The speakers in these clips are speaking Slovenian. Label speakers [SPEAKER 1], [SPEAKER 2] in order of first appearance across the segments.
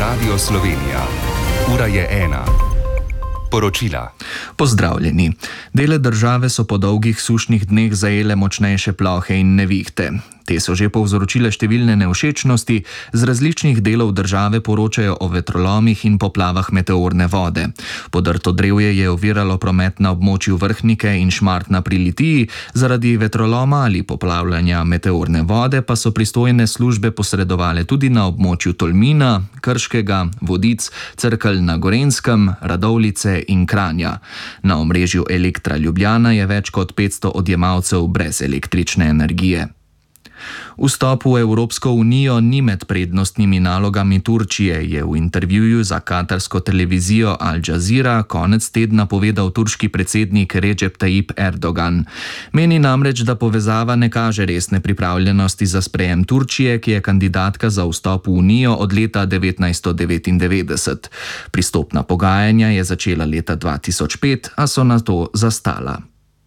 [SPEAKER 1] Radio Slovenija. Ura je 1. Poročila.
[SPEAKER 2] Pozdravljeni. Dele države so po dolgih sušnih dneh zajele močnejše plohe in nevihte. Te so že povzročile številne nevšečnosti, z različnih delov države poročajo o vetrolomih in poplavah meteorne vode. Podrto drevje je oviralo promet na območju Vrhnike in Šmartna pri Litiji, zaradi vetroloma ali poplavljanja meteorne vode pa so pristojne službe posredovale tudi na območju Tolmina, Krškega, Vodic, Cerkelj na Gorenjskem, Radovljice in Kranja. Na omrežju Elektra Ljubljana je več kot 500 odjemalcev brez električne energije. Vstop v Evropsko unijo ni med prednostnimi nalogami Turčije, je v intervjuju za katarsko televizijo Al Jazeera konec tedna povedal turški predsednik Recep Tayyip Erdogan. Meni namreč, da povezava ne kaže resne pripravljenosti za sprejem Turčije, ki je kandidatka za vstop v unijo od leta 1999. Pristopna pogajanja je začela leta 2005, a so nato zastala.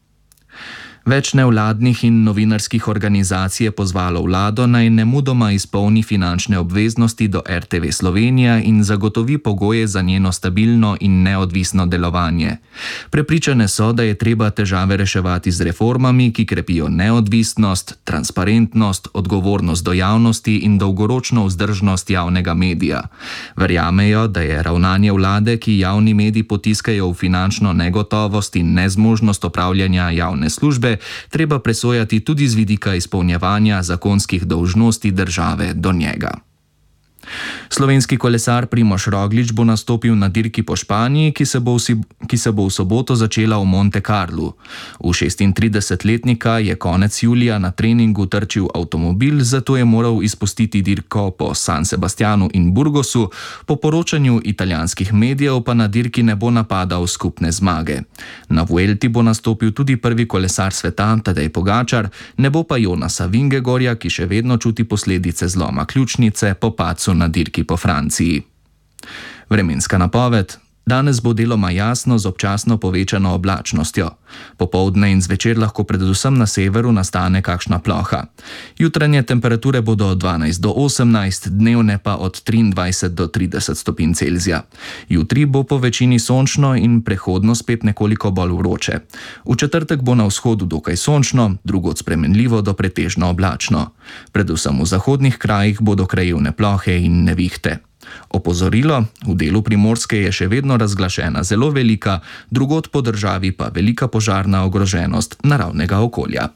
[SPEAKER 2] Več nevladnih in novinarskih organizacij je pozvalo vlado, naj nemudoma izpolni finančne obveznosti do RTV Slovenija in zagotovi pogoje za njeno stabilno in neodvisno delovanje. Prepričane so, da je treba težave reševati z reformami, ki krepijo neodvisnost, transparentnost, odgovornost do javnosti in dolgoročno vzdržnost javnega medija. Verjamejo, da je ravnanje vlade, ki javni medij potiskajo v finančno negotovost in nezmožnost opravljanja javne službe, treba presojati tudi z vidika izpolnjevanja zakonskih dolžnosti države do njega. Slovenski kolesar Primož Roglič bo nastopil na dirki po Španiji, ki se bo v soboto začela v Monte Carlu. V 36-letnika je konec julija na treningu trčil avtomobil, zato je moral izpustiti dirko po San Sebastianu in Burgosu, po poročanju italijanskih medijev pa na dirki ne bo napadal skupne zmage. Na Vuelti bo nastopil tudi prvi kolesar sveta Tadej Pogačar, ne bo pa Jonasa Vingegorja, ki še vedno čuti posledice zloma ključnice po padcu na dirki po Franciji. Vremenska napoved. Danes bo deloma jasno z občasno povečano oblačnostjo. Popoldne in zvečer lahko predvsem na severu nastane kakšna ploha. Jutranje temperature bodo od 12 do 18, dnevne pa od 23 do 30 stopinj Celzija. Jutri bo po večini sončno in prehodno spet nekoliko bolj vroče. V četrtek bo na vzhodu dokaj sončno, drugod spremenljivo do pretežno oblačno. Predvsem v zahodnih krajih bodo krajevne plohe in nevihte. Opozorilo, v delu Primorske je še vedno razglašena zelo velika, drugod po državi pa velika požarna ogroženost naravnega okolja.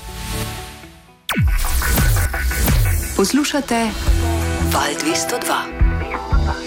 [SPEAKER 3] Poslušate Val 202.